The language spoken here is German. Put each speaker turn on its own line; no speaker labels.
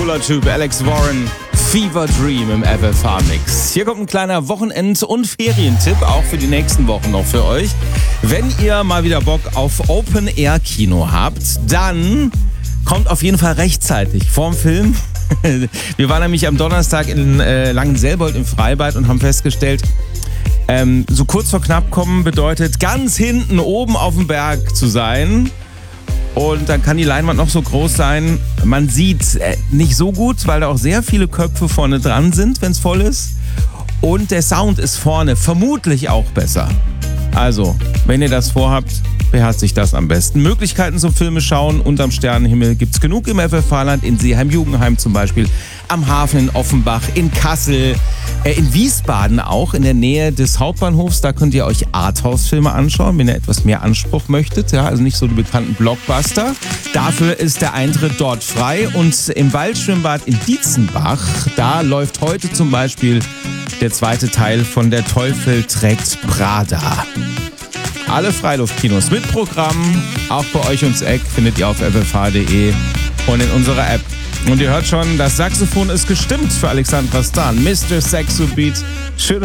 Cooler Typ, Alex Warren, Fever Dream im FFH-Mix. Hier kommt ein kleiner Wochenend- und Ferientipp, auch für die nächsten Wochen noch für euch. Wenn ihr mal wieder Bock auf Open-Air-Kino habt, dann kommt auf jeden Fall rechtzeitig vorm Film. Wir waren nämlich am Donnerstag in Langenselbold im Freibad und haben festgestellt, so kurz vor knapp kommen bedeutet, ganz hinten oben auf dem Berg zu sein. Und dann kann die Leinwand noch so groß sein. Man sieht nicht so gut, weil da auch sehr viele Köpfe vorne dran sind, wenn es voll ist. Und der Sound ist vorne vermutlich auch besser. Also, wenn ihr das vorhabt, beherzigt das am besten. Möglichkeiten zum Filme schauen unterm Sternenhimmel gibt's genug im FFH-Land, in Seeheim-Jugendheim zum Beispiel, am Hafen in Offenbach, in Kassel, in Wiesbaden auch, in der Nähe des Hauptbahnhofs. Da könnt ihr euch Arthouse-Filme anschauen, wenn ihr etwas mehr Anspruch möchtet. Ja, also nicht so die bekannten Blockbuster. Dafür ist der Eintritt dort frei. Und im Waldschwimmbad in Dietzenbach, da läuft heute zum Beispiel der zweite Teil von Der Teufel trägt Prada. Alle Freiluftkinos mit Programm, auch bei euch ums Eck, findet ihr auf ffh.de und in unserer App. Und ihr hört schon, das Saxophon ist gestimmt für Alexandra Stan, Mr. Saxo Beat. Schön